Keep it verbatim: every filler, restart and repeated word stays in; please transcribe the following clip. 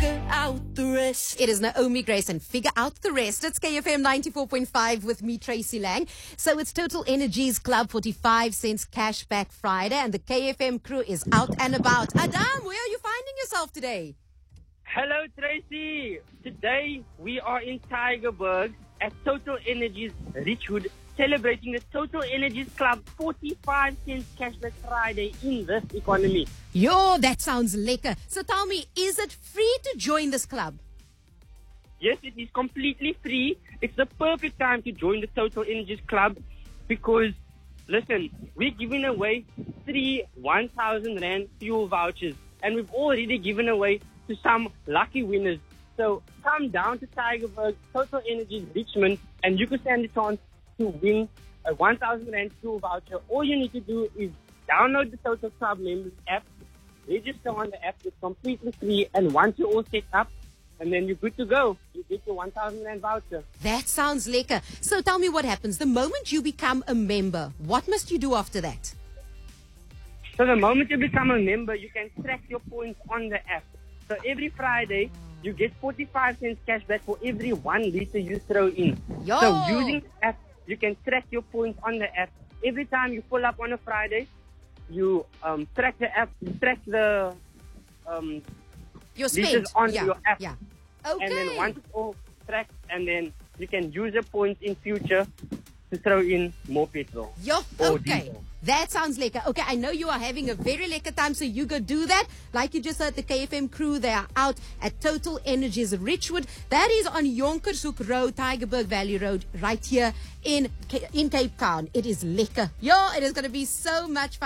figure out the rest. It is Naomi Grace and Figure Out the Rest. It's K F M ninety-four point five with me, Tracy Lang. So it's Total Energies Club forty-five cents Cashback Friday, and the K F M crew is out and about. Adam, where are you finding yourself today? Hello, Tracy. Today we are in Tygerberg at Total Energies Richwood, celebrating the Total Energies Club forty-five cents Cashback Friday in this economy. Yo, that sounds lekker. So tell me, is it free to join this club? Yes, it is completely free. It's the perfect time to join the Total Energies Club because, listen, we're giving away three one thousand rand fuel vouchers, and we've already given away to some lucky winners. So come down to Tygerberg, Total Energies Richmond, and you can stand a chance to win a one thousand rand fuel voucher. All you need to do is download the Total Club Members app, register on the app. It's completely free, and once you're all set up, and then you're good to go. You get your one thousand rand voucher. That sounds lekker. So tell me what happens. The moment you become a member, what must you do after that? So the moment you become a member, you can track your points on the app. So every Friday, you get forty-five cents cash back for every one liter you throw in. Yo. So using the app, you can track your points on the app. Every time you pull up on a Friday, you um, track the app, you track the um, Your liters spend. on yeah. your app. Yeah. Okay. And then once it's all tracked, and then you can use the points in future to throw in more petrol. Yo, or okay. diesel. That sounds lekker. Okay, I know you are having a very lekker time, so you go do that. Like you just heard, the K F M crew, they are out at Total Energies Richwood. That is on Jonkershoek Road, Tygerberg Valley Road, right here in, in Cape Town. It is lekker. Yo, it is going to be so much fun.